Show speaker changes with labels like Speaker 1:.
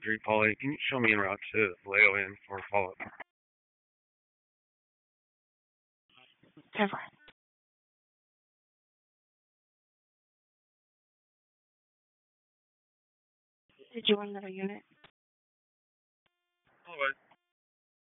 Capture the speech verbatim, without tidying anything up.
Speaker 1: Drew Polly, can you show me en route to Vallejo Inn for a follow-up?
Speaker 2: Never. Did you want another unit?
Speaker 1: All right.